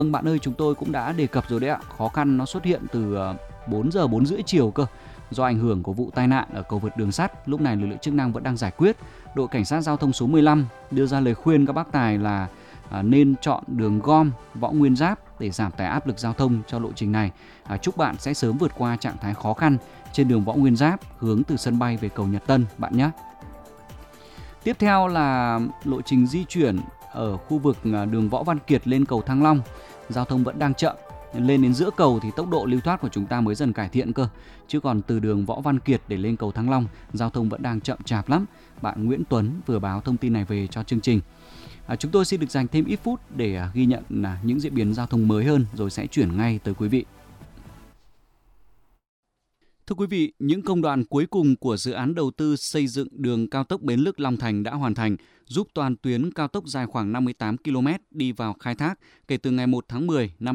Vâng, bạn ơi, chúng tôi cũng đã đề cập rồi đấy ạ. Khó khăn nó xuất hiện từ 4 giờ 4 rưỡi chiều cơ. Do ảnh hưởng của vụ tai nạn ở cầu vượt đường sắt, lúc này lực lượng chức năng vẫn đang giải quyết. Đội cảnh sát giao thông số 15 đưa ra lời khuyên các bác tài là nên chọn đường gom Võ Nguyên Giáp để giảm tải áp lực giao thông cho lộ trình này. Chúc bạn sẽ sớm vượt qua trạng thái khó khăn trên đường Võ Nguyên Giáp hướng từ sân bay về cầu Nhật Tân bạn nhé. Tiếp theo là lộ trình di chuyển ở khu vực đường Võ Văn Kiệt lên cầu Thăng Long. Giao thông vẫn đang chậm. Lên đến giữa cầu thì tốc độ lưu thoát của chúng ta mới dần cải thiện cơ. Chứ còn từ đường Võ Văn Kiệt để lên cầu Thăng Long, giao thông vẫn đang chậm chạp lắm. Bạn Nguyễn Tuấn vừa báo thông tin này về cho chương trình. Chúng tôi xin được dành thêm ít phút để ghi nhận những diễn biến giao thông mới hơn rồi sẽ chuyển ngay tới quý vị. Thưa quý vị, những công đoạn cuối cùng của dự án đầu tư xây dựng đường cao tốc Bến Lức - Long Thành đã hoàn thành, giúp toàn tuyến cao tốc dài khoảng 58 km đi vào khai thác kể từ ngày 1 tháng 10 năm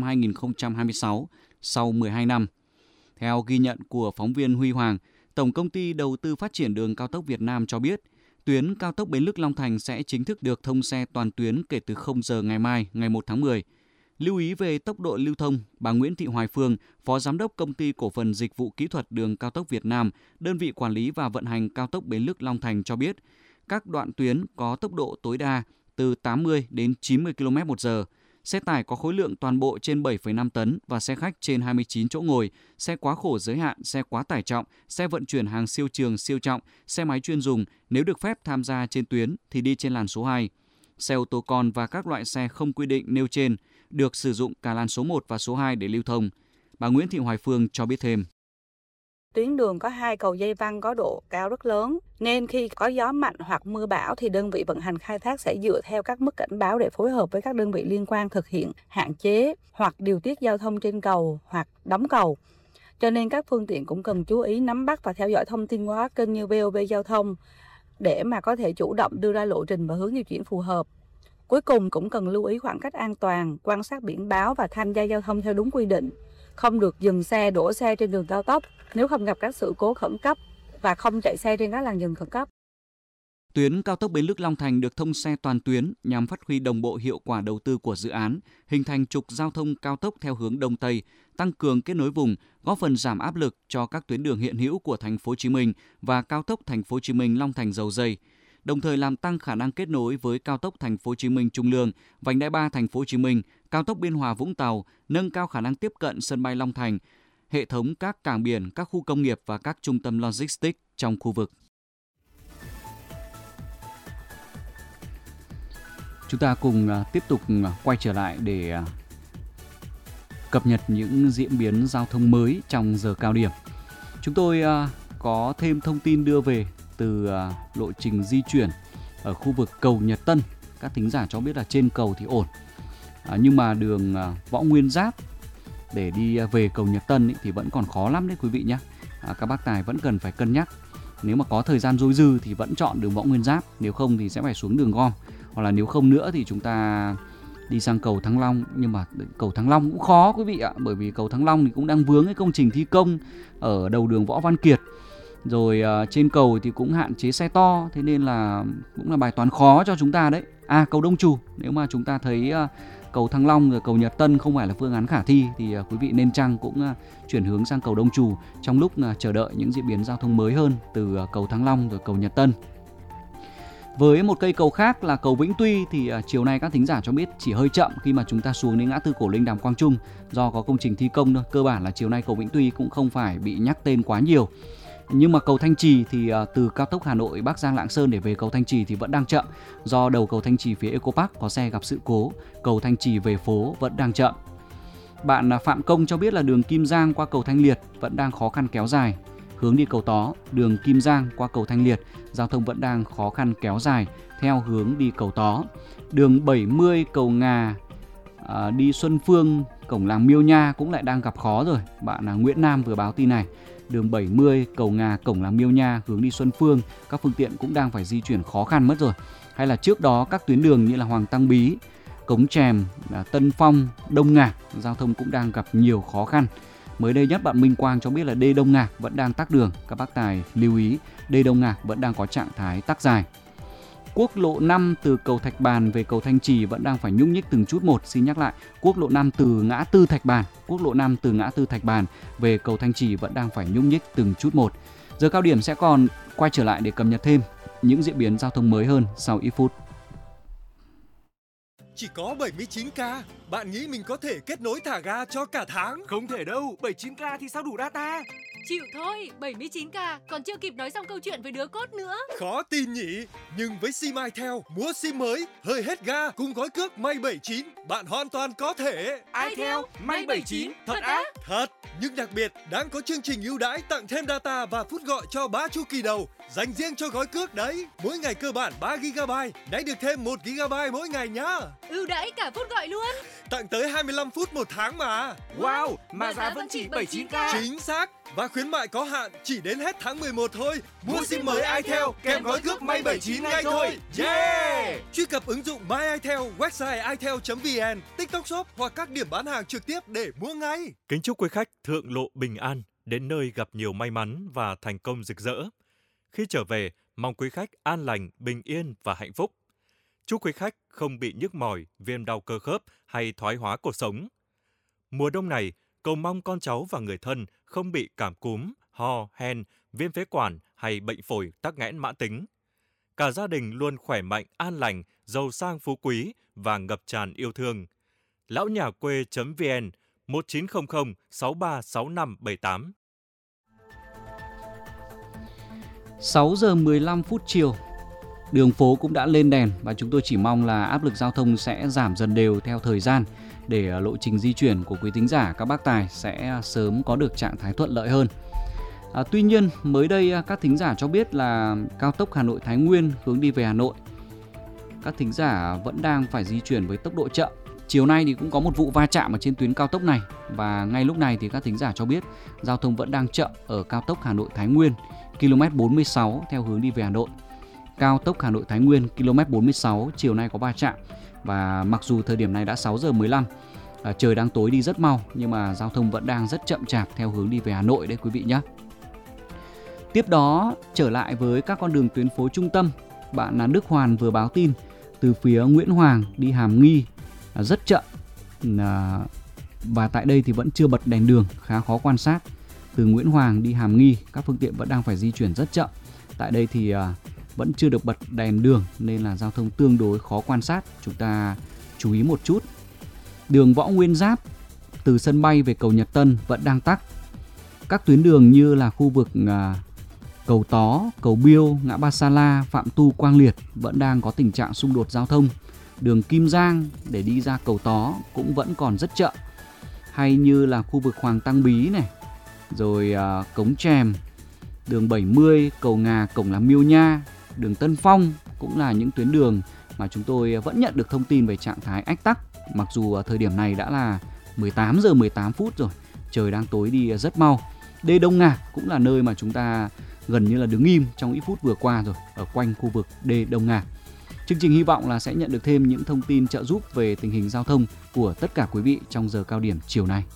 2026, sau 12 năm. Theo ghi nhận của phóng viên Huy Hoàng, Tổng Công ty Đầu tư Phát triển Đường Cao tốc Việt Nam cho biết, tuyến cao tốc Bến Lức - Long Thành sẽ chính thức được thông xe toàn tuyến kể từ 0 giờ ngày mai, ngày 1 tháng 10. Lưu ý về tốc độ lưu thông, bà Nguyễn Thị Hoài Phương, Phó Giám đốc Công ty Cổ phần Dịch vụ Kỹ thuật Đường Cao tốc Việt Nam, đơn vị quản lý và vận hành cao tốc Bến Lức - Long Thành cho biết, các đoạn tuyến có tốc độ tối đa từ 80 đến 90 km/h. Xe tải có khối lượng toàn bộ trên 7,5 tấn và xe khách trên 29 chỗ ngồi, xe quá khổ giới hạn, xe quá tải trọng, xe vận chuyển hàng siêu trường siêu trọng, xe máy chuyên dùng nếu được phép tham gia trên tuyến thì đi trên làn số 2. Xe ô tô con và các loại xe không quy định nêu trên được sử dụng cả làn số 1 và số 2 để lưu thông. Bà Nguyễn Thị Hoài Phương cho biết thêm. Tuyến đường có 2 cầu dây văng có độ cao rất lớn, nên khi có gió mạnh hoặc mưa bão thì đơn vị vận hành khai thác sẽ dựa theo các mức cảnh báo để phối hợp với các đơn vị liên quan thực hiện hạn chế hoặc điều tiết giao thông trên cầu hoặc đóng cầu. Cho nên các phương tiện cũng cần chú ý nắm bắt và theo dõi thông tin qua các kênh như VOV Giao thông để mà có thể chủ động đưa ra lộ trình và hướng di chuyển phù hợp. Cuối cùng cũng cần lưu ý khoảng cách an toàn, quan sát biển báo và tham gia giao thông theo đúng quy định. Không được dừng xe, đổ xe trên đường cao tốc nếu không gặp các sự cố khẩn cấp và không chạy xe trên các làn dừng khẩn cấp. Tuyến cao tốc Bến Lức - Long Thành được thông xe toàn tuyến nhằm phát huy đồng bộ hiệu quả đầu tư của dự án, hình thành trục giao thông cao tốc theo hướng Đông Tây, tăng cường kết nối vùng, góp phần giảm áp lực cho các tuyến đường hiện hữu của thành phố Hồ Chí Minh và cao tốc thành phố Hồ Chí Minh - Long Thành - Dầu Giây, đồng thời làm tăng khả năng kết nối với cao tốc thành phố Hồ Chí Minh - Trung Lương, vành đai 3 thành phố Hồ Chí Minh, cao tốc Biên Hòa - Vũng Tàu, nâng cao khả năng tiếp cận sân bay Long Thành, hệ thống các cảng biển, các khu công nghiệp và các trung tâm logistics trong khu vực. Chúng ta cùng tiếp tục quay trở lại để cập nhật những diễn biến giao thông mới trong giờ cao điểm. Chúng tôi có thêm thông tin đưa về từ lộ trình di chuyển ở khu vực cầu Nhật Tân. Các thính giả cho biết là trên cầu thì ổn, nhưng mà đường Võ Nguyên Giáp để đi về cầu Nhật Tân thì vẫn còn khó lắm đấy quý vị nhé. Các bác tài vẫn cần phải cân nhắc. Nếu mà có thời gian dôi dư thì vẫn chọn đường Võ Nguyên Giáp, nếu không thì sẽ phải xuống đường gom. Hoặc là nếu không nữa thì chúng ta đi sang cầu Thăng Long. Nhưng mà cầu Thăng Long cũng khó quý vị ạ, bởi vì cầu Thăng Long thì cũng đang vướng cái công trình thi công ở đầu đường Võ Văn Kiệt. Rồi trên cầu thì cũng hạn chế xe to, thế nên là cũng là bài toán khó cho chúng ta đấy. Cầu Đông Trù, nếu mà chúng ta thấy cầu Thăng Long rồi cầu Nhật Tân không phải là phương án khả thi thì quý vị nên chăng cũng chuyển hướng sang cầu Đông Trù trong lúc chờ đợi những diễn biến giao thông mới hơn từ cầu Thăng Long rồi cầu Nhật Tân. Với một cây cầu khác là cầu Vĩnh Tuy thì chiều nay các thính giả cho biết chỉ hơi chậm khi mà chúng ta xuống đến ngã tư Cổ Linh Đàm Quang Trung do có công trình thi công thôi. Cơ bản là chiều nay cầu Vĩnh Tuy cũng không phải bị nhắc tên quá nhiều. Nhưng mà cầu Thanh Trì thì từ cao tốc Hà Nội Bắc Giang Lạng Sơn để về cầu Thanh Trì thì vẫn đang chậm, do đầu cầu Thanh Trì phía Eco Park có xe gặp sự cố, cầu Thanh Trì về phố vẫn đang chậm. Bạn Phạm Công cho biết là đường Kim Giang qua cầu Thanh Liệt vẫn đang khó khăn kéo dài. Hướng đi cầu Tó, đường Kim Giang qua cầu Thanh Liệt, giao thông vẫn đang khó khăn kéo dài theo hướng đi cầu Tó. Đường 70 cầu Ngà đi Xuân Phương, cổng làng Miêu Nha cũng lại đang gặp khó rồi. Bạn Nguyễn Nam vừa báo tin này. Đường 70 cầu Ngà, cổng làng Miêu Nha hướng đi Xuân Phương, các phương tiện cũng đang phải di chuyển khó khăn mất rồi. Hay là trước đó các tuyến đường như là Hoàng Tăng Bí, Cống Trèm, Tân Phong, Đông Ngạc, giao thông cũng đang gặp nhiều khó khăn. Mới đây nhất bạn Minh Quang cho biết là đê Đông Ngạc vẫn đang tắc đường. Các bác tài lưu ý đê Đông Ngạc vẫn đang có trạng thái tắc dài. Quốc lộ 5 từ cầu Thạch Bàn về cầu Thanh Trì vẫn đang phải nhúc nhích từng chút một. Xin nhắc lại, quốc lộ 5 từ ngã tư Thạch Bàn, quốc lộ 5 từ ngã tư Thạch Bàn về cầu Thanh Trì vẫn đang phải nhúc nhích từng chút một. Giờ cao điểm sẽ còn quay trở lại để cập nhật thêm những diễn biến giao thông mới hơn sau ít phút. Chỉ có 79k, bạn nghĩ mình có thể kết nối thả ga cho cả tháng? Không thể đâu, 79k thì sao đủ data? Chịu thôi, 79k, còn chưa kịp nói xong câu chuyện với đứa cốt nữa. Khó tin nhỉ, nhưng với sim Itel, mua sim mới, hơi hết ga cùng gói cước May 79, bạn hoàn toàn có thể. Itel, May 79, thật á? Thật, nhưng đặc biệt đáng có chương trình ưu đãi tặng thêm data và phút gọi cho 3 chu kỳ đầu, dành riêng cho gói cước đấy. Mỗi ngày cơ bản 3GB, nãy được thêm 1GB mỗi ngày nhá. Ưu đãi cả phút gọi luôn. Tặng tới 25 phút một tháng mà. Wow, mà giá vẫn chỉ 79k. Chính xác, và khuyến mại có hạn chỉ đến hết tháng 11 thôi. Mua sim mới Itel kèm gói cước May 79 ngay thôi. Yeah! Truy cập ứng dụng My Itel, website itel.vn, TikTok Shop hoặc các điểm bán hàng trực tiếp để mua ngay. Kính chúc quý khách thượng lộ bình an, đến nơi gặp nhiều may mắn và thành công rực rỡ. Khi trở về, mong quý khách an lành, bình yên và hạnh phúc. Chúc quý khách không bị nhức mỏi, viêm đau cơ khớp hay thoái hóa cột sống. Mùa đông này, cầu mong con cháu và người thân không bị cảm cúm, ho, hen, viêm phế quản hay bệnh phổi tắc nghẽn mãn tính. Cả gia đình luôn khỏe mạnh, an lành, giàu sang phú quý và ngập tràn yêu thương. Lão nhà quê.vn 1900 636578. 6 giờ 15 phút chiều, đường phố cũng đã lên đèn và chúng tôi chỉ mong là áp lực giao thông sẽ giảm dần đều theo thời gian để lộ trình di chuyển của quý thính giả các bác tài sẽ sớm có được trạng thái thuận lợi hơn. Tuy nhiên, mới đây các thính giả cho biết là cao tốc Hà Nội Thái Nguyên hướng đi về Hà Nội, các thính giả vẫn đang phải di chuyển với tốc độ chậm. Chiều nay thì cũng có một vụ va chạm ở trên tuyến cao tốc này và ngay lúc này thì các thính giả cho biết giao thông vẫn đang chậm ở cao tốc Hà Nội Thái Nguyên km 46 theo hướng đi về Hà Nội. Cao tốc Hà Nội Thái Nguyên km 46 chiều nay có va chạm và mặc dù thời điểm này đã 6 giờ 15, trời đang tối đi rất mau nhưng mà giao thông vẫn đang rất chậm chạp theo hướng đi về Hà Nội đấy quý vị nhé. Tiếp đó trở lại với các con đường tuyến phố trung tâm, bạn Đức Hoàn vừa báo tin từ phía Nguyễn Hoàng đi Hàm Nghi rất chậm và tại đây thì vẫn chưa bật đèn đường, khá khó quan sát. Từ Nguyễn Hoàng đi Hàm Nghi các phương tiện vẫn đang phải di chuyển rất chậm. Tại đây thì vẫn chưa được bật đèn đường nên là giao thông tương đối khó quan sát, chúng ta chú ý một chút. Đường Võ Nguyên Giáp từ sân bay về cầu Nhật Tân vẫn đang tắc. Các tuyến đường như là khu vực cầu Tó, cầu Biêu, ngã ba Sa La, Phạm Tu, Quang Liệt vẫn đang có tình trạng xung đột giao thông. Đường Kim Giang để đi ra cầu Tó cũng vẫn còn rất chậm. Hay như là khu vực Hoàng Tăng Bí này, rồi Cống Trèm, đường 70, cầu Ngà, cổng Làng Miêu Nha, đường Tân Phong cũng là những tuyến đường mà chúng tôi vẫn nhận được thông tin về trạng thái ách tắc. Mặc dù thời điểm này đã là 18 giờ 18 phút rồi, trời đang tối đi rất mau. Đê Đông Ngạc cũng là nơi mà chúng ta gần như là đứng im trong ít phút vừa qua rồi, ở quanh khu vực đê Đông Ngạc. Chương trình hy vọng là sẽ nhận được thêm những thông tin trợ giúp về tình hình giao thông của tất cả quý vị trong giờ cao điểm chiều nay.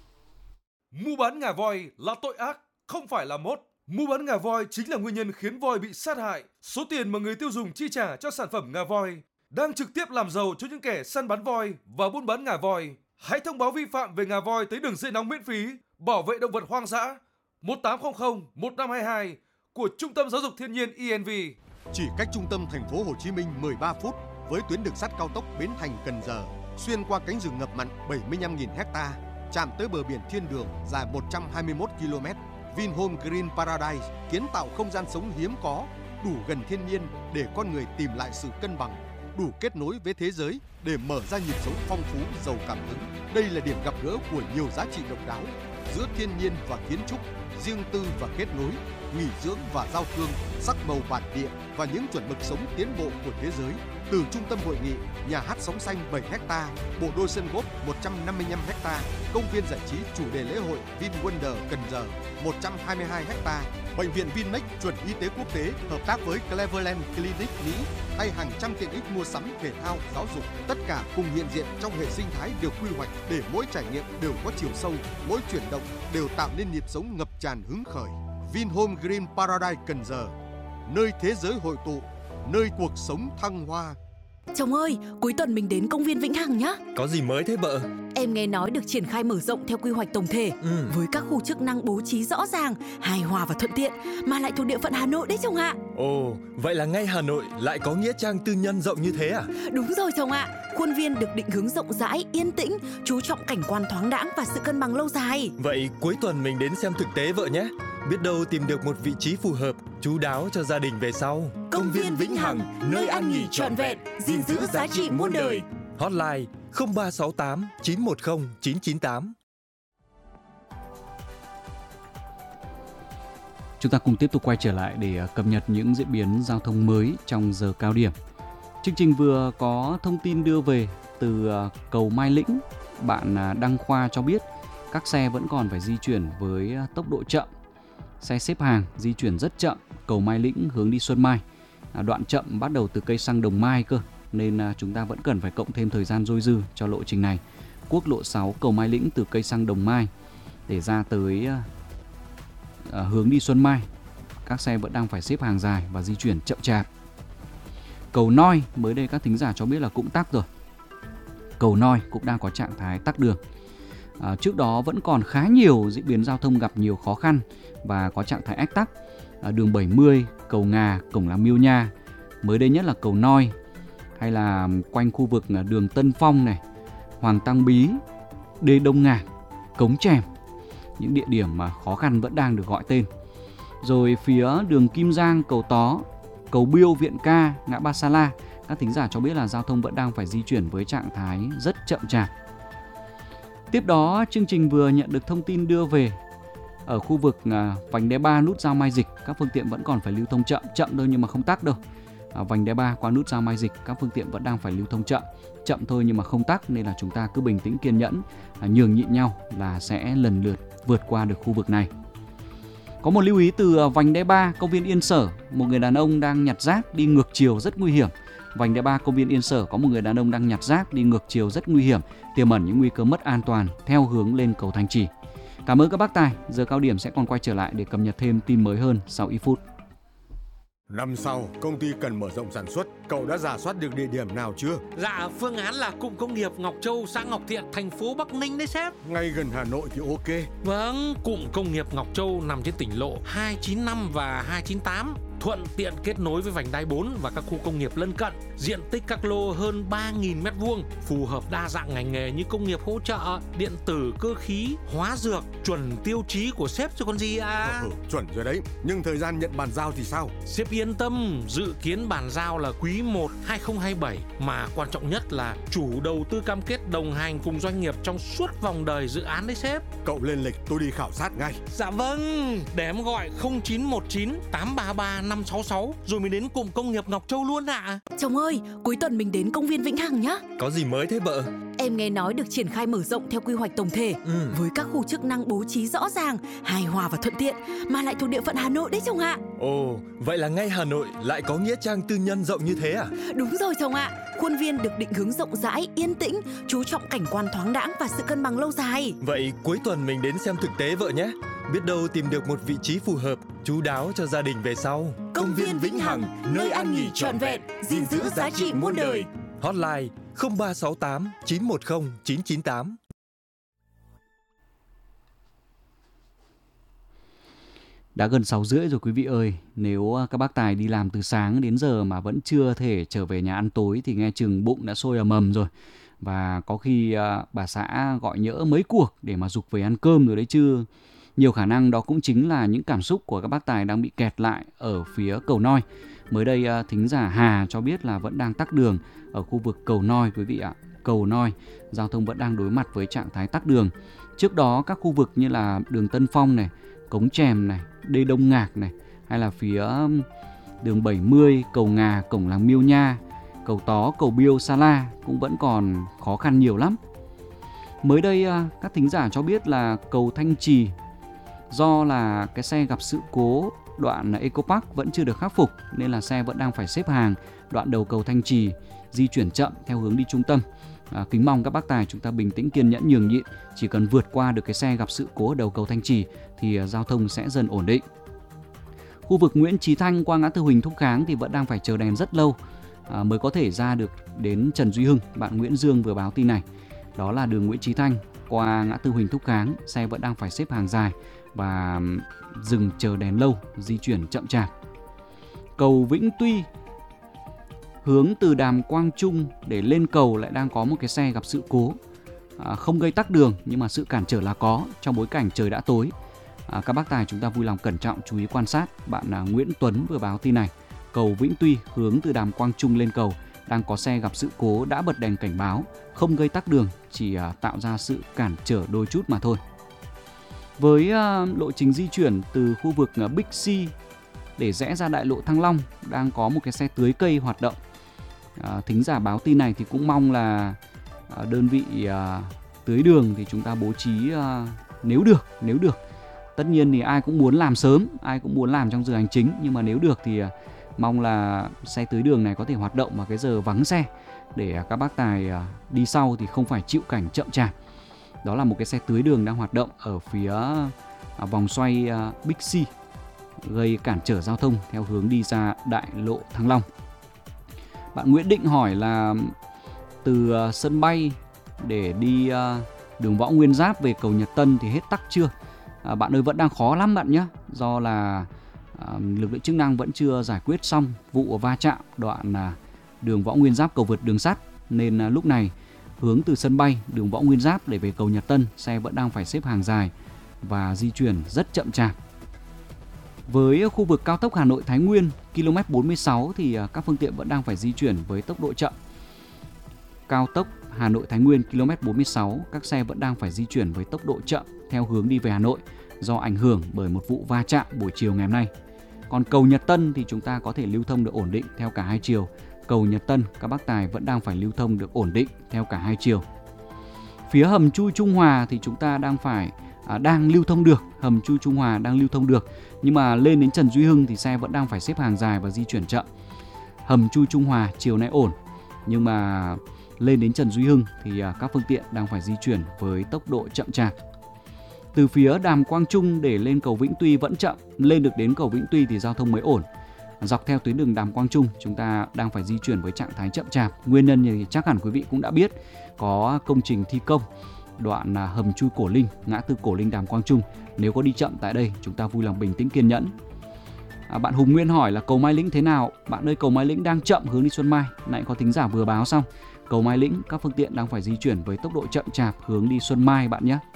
Mua bán ngà voi là tội ác, không phải là mốt. Mua bán ngà voi chính là nguyên nhân khiến voi bị sát hại. Số tiền mà người tiêu dùng chi trả cho sản phẩm ngà voi đang trực tiếp làm giàu cho những kẻ săn bắn voi và buôn bán ngà voi. Hãy thông báo vi phạm về ngà voi tới đường dây nóng miễn phí bảo vệ động vật hoang dã 1800 1522 của Trung tâm Giáo dục Thiên nhiên ENV. Chỉ cách trung tâm thành phố Hồ Chí Minh 13 phút với tuyến đường sắt cao tốc Bến Thành - Cần Giờ, xuyên qua cánh rừng ngập mặn 75.000 ha, chạm tới bờ biển thiên đường dài 121 km. Vinhome Green Paradise kiến tạo không gian sống hiếm có, đủ gần thiên nhiên để con người tìm lại sự cân bằng, đủ kết nối với thế giới để mở ra nhịp sống phong phú, giàu cảm hứng. Đây là điểm gặp gỡ của nhiều giá trị độc đáo giữa thiên nhiên và kiến trúc, riêng tư và kết nối, nghỉ dưỡng và giao thương, sắc màu bản địa và những chuẩn mực sống tiến bộ của thế giới. Từ trung tâm hội nghị, nhà hát sóng xanh 7 ha, bộ đôi sân golf 155 ha, công viên giải trí chủ đề lễ hội VinWonder Cần Giờ 122 ha, bệnh viện Vinmec chuẩn y tế quốc tế hợp tác với Cleveland Clinic Mỹ hay hàng trăm tiện ích mua sắm, thể thao, giáo dục, tất cả cùng hiện diện trong hệ sinh thái được quy hoạch để mỗi trải nghiệm đều có chiều sâu, mỗi chuyển động đều tạo nên nhịp sống ngập tràn hứng khởi. Vinhome Green Paradise Cần Giờ, nơi thế giới hội tụ, nơi cuộc sống thăng hoa. Chồng ơi, cuối tuần mình đến công viên Vĩnh Hằng nhá. Có gì mới thế vợ? Em nghe nói được triển khai mở rộng theo quy hoạch tổng thể, với các khu chức năng bố trí rõ ràng, hài hòa và thuận tiện, mà lại thuộc địa phận Hà Nội đấy chồng ạ. Ồ, vậy là ngay Hà Nội lại có nghĩa trang tư nhân rộng như thế à? Đúng rồi chồng ạ. Khuôn viên được định hướng rộng rãi, yên tĩnh, chú trọng cảnh quan thoáng đãng và sự cân bằng lâu dài. Vậy cuối tuần mình đến xem thực tế vợ nhé. Biết đâu tìm được một vị trí phù hợp, chu đáo cho gia đình về sau. Công viên Vĩnh Hằng, nơi ăn nghỉ trọn vẹn, gìn giữ giá trị muôn đời. Hotline 0368 910 998. Chúng ta cùng tiếp tục quay trở lại để cập nhật những diễn biến giao thông mới trong giờ cao điểm. Chương trình vừa có thông tin đưa về từ cầu Mai Lĩnh. Bạn Đăng Khoa cho biết các xe vẫn còn phải di chuyển với tốc độ chậm. Xe xếp hàng di chuyển rất chậm, cầu Mai Lĩnh hướng đi Xuân Mai. Đoạn chậm bắt đầu từ cây xăng Đồng Mai cơ, nên chúng ta vẫn cần phải cộng thêm thời gian dôi dư cho lộ trình này. Quốc lộ 6 cầu Mai Lĩnh từ cây xăng Đồng Mai để ra tới hướng đi Xuân Mai, các xe vẫn đang phải xếp hàng dài và di chuyển chậm chạp. Cầu Noi mới đây các thính giả cho biết là cũng tắc rồi. Cầu Noi cũng đang có trạng thái tắc đường. Trước đó vẫn còn khá nhiều diễn biến giao thông gặp nhiều khó khăn và có trạng thái ách tắc. Đường 70, cầu Ngà, cổng làng Miêu Nha, mới đây nhất là cầu Noi, hay là quanh khu vực đường Tân Phong này, Hoàng Tăng Bí, Đê Đông Ngạc, Cống Chèm. Những địa điểm mà khó khăn vẫn đang được gọi tên. Rồi phía đường Kim Giang, cầu Tó, cầu Biêu, Viện Ca, ngã ba Sa La, các thính giả cho biết là giao thông vẫn đang phải di chuyển với trạng thái rất chậm chạp. Tiếp đó, chương trình vừa nhận được thông tin đưa về ở khu vực vành đai 3 nút giao Mai Dịch, các phương tiện vẫn còn phải lưu thông chậm thôi nhưng mà không tắc đâu. Vành đai 3 qua nút giao Mai Dịch, các phương tiện vẫn đang phải lưu thông chậm thôi nhưng mà không tắc, nên là chúng ta cứ bình tĩnh kiên nhẫn, nhường nhịn nhau là sẽ lần lượt vượt qua được khu vực này. Có một lưu ý từ vành đai 3 công viên Yên Sở, một người đàn ông đang nhặt rác đi ngược chiều rất nguy hiểm. Vành đai 3 công viên Yên Sở có một người đàn ông đang nhặt rác đi ngược chiều rất nguy hiểm, tiềm ẩn những nguy cơ mất an toàn theo hướng lên cầu Thanh Trì. Cảm ơn các bác tài, giờ cao điểm sẽ còn quay trở lại để cập nhật thêm tin mới hơn sau ít phút. Năm sau, công ty cần mở rộng sản xuất, cậu đã rà soát được địa điểm nào chưa? Dạ, phương án là cụm công nghiệp Ngọc Châu, xã Ngọc Thiện, thành phố Bắc Ninh đấy sếp. Ngay gần Hà Nội thì ok. Vâng, cụm công nghiệp Ngọc Châu nằm trên tỉnh lộ 295 và 298, thuận tiện kết nối với vành đai 4 và các khu công nghiệp lân cận. Diện tích các lô hơn 3.000 m2, phù hợp đa dạng ngành nghề như công nghiệp hỗ trợ, điện tử, cơ khí, hóa dược, chuẩn tiêu chí của sếp chứ còn gì à. Chuẩn rồi đấy, nhưng thời gian nhận bàn giao thì sao? Sếp yên tâm, dự kiến bàn giao là quý 1 2027, mà quan trọng nhất là chủ đầu tư cam kết đồng hành cùng doanh nghiệp trong suốt vòng đời dự án đấy sếp. Cậu lên lịch, tôi đi khảo sát ngay. Dạ vâng, để em gọi 0919 833 566 rồi mình đến cụm công nghiệp Ngọc Châu luôn ạ. Chồng ơi, cuối tuần mình đến công viên Vĩnh Hằng nhá. Có gì mới thế vợ? Em nghe nói được triển khai mở rộng theo quy hoạch tổng thể, với các khu chức năng bố trí rõ ràng, hài hòa và thuận tiện, mà lại thuộc địa phận Hà Nội đấy chồng ạ. Ồ, vậy là ngay Hà Nội lại có nghĩa trang tư nhân rộng như thế à? Đúng rồi chồng ạ. Khuôn viên được định hướng rộng rãi, yên tĩnh, chú trọng cảnh quan thoáng đãng và sự cân bằng lâu dài. Vậy cuối tuần mình đến xem thực tế vợ nhé. Biết đâu tìm được một vị trí phù hợp, chu đáo cho gia đình về sau. Công viên Vĩnh Hằng, nơi ăn nghỉ trọn vẹn, gìn giữ giá trị muôn đời. Hotline 0368 910 998. Đã gần 6:30 rồi quý vị ơi. Nếu các bác tài đi làm từ sáng đến giờ mà vẫn chưa thể trở về nhà ăn tối thì nghe chừng bụng đã sôi ầm ầm rồi. Và có khi bà xã gọi nhỡ mấy cuộc để mà giục về ăn cơm rồi đấy chứ. Nhiều khả năng đó cũng chính là những cảm xúc của các bác tài đang bị kẹt lại ở phía cầu Noi. Mới đây thính giả Hà cho biết là vẫn đang tắc đường ở khu vực cầu Noi quý vị ạ. Cầu Noi, giao thông vẫn đang đối mặt với trạng thái tắc đường. Trước đó các khu vực như là đường Tân Phong này, Cống Chèm này, Đê Đông Ngạc này, hay là phía đường 70, cầu Ngà, cổng làng Miêu Nha, cầu Tó, cầu Biêu, Sa La cũng vẫn còn khó khăn nhiều lắm. Mới đây các thính giả cho biết là cầu Thanh Trì do là cái xe gặp sự cố đoạn Eco Park vẫn chưa được khắc phục nên là xe vẫn đang phải xếp hàng đoạn đầu cầu Thanh Trì, di chuyển chậm theo hướng đi trung tâm. Kính mong các bác tài chúng ta bình tĩnh kiên nhẫn nhường nhịn, chỉ cần vượt qua được cái xe gặp sự cố ở đầu cầu Thanh Trì thì giao thông sẽ dần ổn định. Khu vực Nguyễn Chí Thanh qua ngã tư Huỳnh Thúc Kháng thì vẫn đang phải chờ đèn rất lâu mới có thể ra được đến Trần Duy Hưng. Bạn Nguyễn Dương vừa báo tin này. Đó là đường Nguyễn Chí Thanh qua ngã tư Huỳnh Thúc Kháng, xe vẫn đang phải xếp hàng dài và dừng chờ đèn lâu, di chuyển chậm chạp. Cầu Vĩnh Tuy hướng từ Đàm Quang Trung để lên cầu lại đang có một cái xe gặp sự cố, không gây tắc đường nhưng mà sự cản trở là có trong bối cảnh trời đã tối. Các bác tài chúng ta vui lòng cẩn trọng chú ý quan sát. Bạn Nguyễn Tuấn vừa báo tin này. Cầu Vĩnh Tuy hướng từ Đàm Quang Trung lên cầu đang có xe gặp sự cố, đã bật đèn cảnh báo, không gây tắc đường, chỉ tạo ra sự cản trở đôi chút mà thôi. Với lộ trình di chuyển từ khu vực Big C để rẽ ra đại lộ Thăng Long đang có một cái xe tưới cây hoạt động. Thính giả báo tin này thì cũng mong là đơn vị tưới đường thì chúng ta bố trí nếu được. Tất nhiên thì ai cũng muốn làm sớm, ai cũng muốn làm trong giờ hành chính, nhưng mà nếu được thì mong là xe tưới đường này có thể hoạt động vào cái giờ vắng xe để các bác tài đi sau thì không phải chịu cảnh chậm chạp. Đó là một cái xe tưới đường đang hoạt động ở phía vòng xoay Big C, gây cản trở giao thông theo hướng đi ra đại lộ Thăng Long. Bạn Nguyễn Định hỏi là từ sân bay để đi đường Võ Nguyên Giáp về cầu Nhật Tân thì hết tắc chưa? Bạn ơi, vẫn đang khó lắm bạn nhé, do là lực lượng chức năng vẫn chưa giải quyết xong vụ va chạm đoạn đường Võ Nguyên Giáp cầu vượt đường sắt, nên lúc này hướng từ sân bay đường Võ Nguyên Giáp để về cầu Nhật Tân, xe vẫn đang phải xếp hàng dài và di chuyển rất chậm chạp. Với khu vực cao tốc Hà Nội Thái Nguyên km 46 thì các phương tiện vẫn đang phải di chuyển với tốc độ chậm. Cao tốc Hà Nội Thái Nguyên km 46, các xe vẫn đang phải di chuyển với tốc độ chậm theo hướng đi về Hà Nội do ảnh hưởng bởi một vụ va chạm buổi chiều ngày hôm nay. Còn cầu Nhật Tân thì chúng ta có thể lưu thông được ổn định theo cả hai chiều. Cầu Nhật Tân, các bác tài vẫn đang phải lưu thông được ổn định theo cả hai chiều. Phía hầm chui Trung Hòa thì chúng ta đang lưu thông được, hầm chui Trung Hòa đang lưu thông được, nhưng mà lên đến Trần Duy Hưng thì xe vẫn đang phải xếp hàng dài và di chuyển chậm. Hầm chui Trung Hòa chiều nay ổn, nhưng mà lên đến Trần Duy Hưng thì các phương tiện đang phải di chuyển với tốc độ chậm chạp. Từ phía Đàm Quang Trung để lên cầu Vĩnh Tuy vẫn chậm, lên được đến cầu Vĩnh Tuy thì giao thông mới ổn. Dọc theo tuyến đường Đàm Quang Trung chúng ta đang phải di chuyển với trạng thái chậm chạp. Nguyên nhân thì chắc hẳn quý vị cũng đã biết, có công trình thi công đoạn hầm chui Cổ Linh, ngã tư Cổ Linh Đàm Quang Trung. Nếu có đi chậm tại đây, chúng ta vui lòng bình tĩnh kiên nhẫn. Bạn Hùng Nguyên hỏi là cầu Mai Lĩnh thế nào? Bạn ơi, cầu Mai Lĩnh đang chậm hướng đi Xuân Mai. Nãy có thính giả vừa báo xong. Cầu Mai Lĩnh các phương tiện đang phải di chuyển với tốc độ chậm chạp hướng đi Xuân Mai bạn nhé.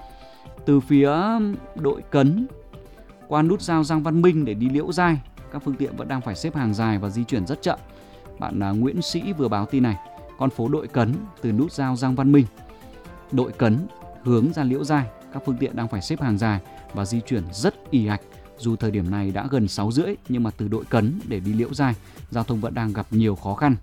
Từ phía Đội Cấn qua nút giao Giang Văn Minh để đi Liễu Giai, các phương tiện vẫn đang phải xếp hàng dài và di chuyển rất chậm. Bạn Nguyễn Sĩ vừa báo tin này. Con phố Đội Cấn từ nút giao Giang Văn Minh, Đội Cấn hướng ra Liễu Giai, các phương tiện đang phải xếp hàng dài và di chuyển rất ì ạch. Dù thời điểm này đã gần 6:30 nhưng mà từ Đội Cấn để đi Liễu Giai, giao thông vẫn đang gặp nhiều khó khăn.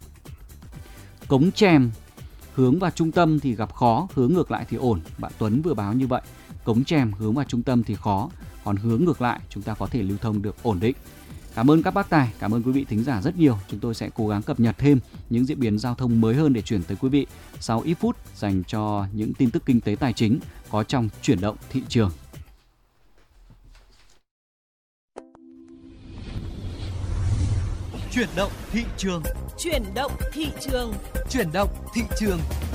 Cống Chèm hướng vào trung tâm thì gặp khó, hướng ngược lại thì ổn. Bạn Tuấn vừa báo như vậy. Cống Chèm hướng vào trung tâm thì khó, còn hướng ngược lại chúng ta có thể lưu thông được ổn định. Cảm ơn các bác tài, cảm ơn quý vị thính giả rất nhiều. Chúng tôi sẽ cố gắng cập nhật thêm những diễn biến giao thông mới hơn để chuyển tới quý vị sau ít phút dành cho những tin tức kinh tế tài chính có trong Chuyển động thị trường. Chuyển động thị trường. Chuyển động thị trường. Chuyển động thị trường.